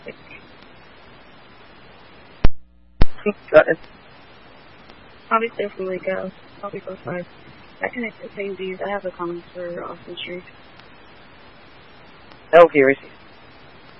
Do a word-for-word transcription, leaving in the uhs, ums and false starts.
Got it. I'll be safe when we go. I'll be close by. I connect to Payne Views. I have the comments for Austin Street. Okay, Racy.